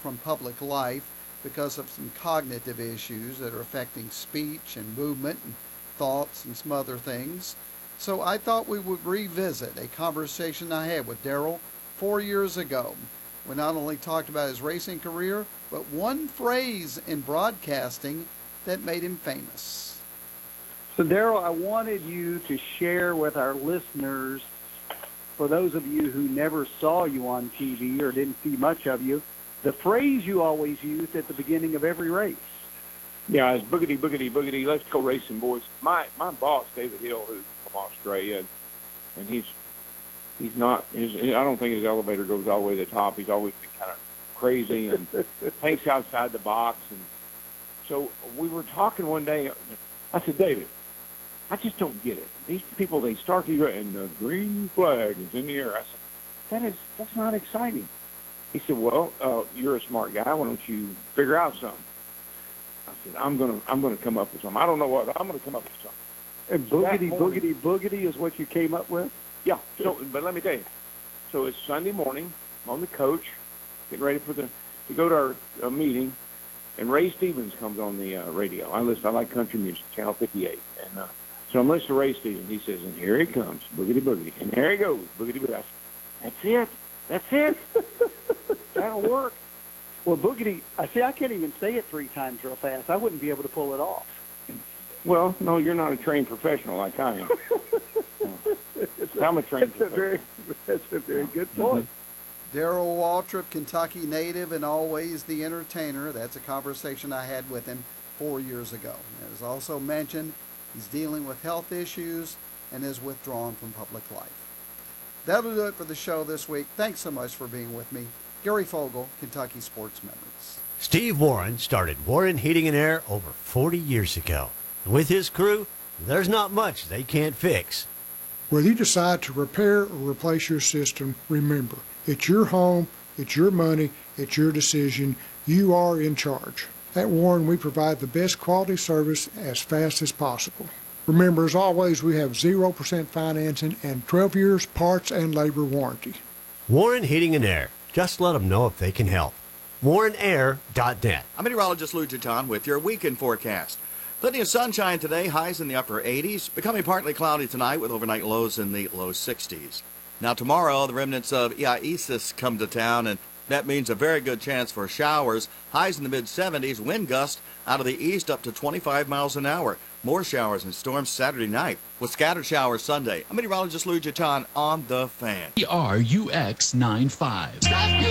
from public life because of some cognitive issues that are affecting speech and movement and thoughts and some other things. So I thought we would revisit a conversation I had with Darrell 4 years ago. We not only talked about his racing career, but one phrase in broadcasting that made him famous. So, Darrell, I wanted you to share with our listeners, for those of you who never saw you on TV or didn't see much of you, the phrase you always used at the beginning of every race. Yeah, it's boogity, boogity, boogity. Let's go racing, boys. My boss, David Hill, who's from Australia, and he's not. I don't think his elevator goes all the way to the top. He's always been kind of crazy and thinks outside the box. And so we were talking one day. I said, David, I just don't get it. These people, they start to go, and the green flag is in the air. I said, that's not exciting. He said, well, you're a smart guy. Why don't you figure out something? I said, I'm gonna come up with something. I don't know what. I'm gonna come up with something. And boogity is what you came up with? Yeah. So, but let me tell you. So it's Sunday morning. I'm on the coach, getting ready to go to our meeting, and Ray Stevens comes on the radio. I like country music, Channel 58, and so I'm listening to Ray Stevens. He says, and here he comes, boogity boogity, and there he goes, boogity boogity. That's it. That'll work. Well, boogity, I can't even say it 3 times real fast. I wouldn't be able to pull it off. Well, no, you're not a trained professional like I am. I'm a trained professional. That's a very good point. Darrell Waltrip, Kentucky native and always the entertainer. That's a conversation I had with him 4 years ago. As also mentioned, he's dealing with health issues and is withdrawn from public life. That'll do it for the show this week. Thanks so much for being with me. Gary Fogle, Kentucky Sports Memories. Steve Warren started Warren Heating and Air over 40 years ago. With his crew, there's not much they can't fix. Whether you decide to repair or replace your system, remember, it's your home, it's your money, it's your decision. You are in charge. At Warren, we provide the best quality service as fast as possible. Remember, as always, we have 0% financing and 12 years parts and labor warranty. Warren Heating and Air. Just let them know if they can help. WarrenAir.net. I'm meteorologist Lou Jutan with your weekend forecast. Plenty of sunshine today, highs in the upper 80s, becoming partly cloudy tonight with overnight lows in the low 60s. Now tomorrow, the remnants of Isis come to town, and that means a very good chance for showers. Highs in the mid-70s, wind gust out of the east up to 25 miles an hour. More showers and storms Saturday night with scattered showers Sunday. I'm meteorologist Lou Jutan on The Fan. RUX 95.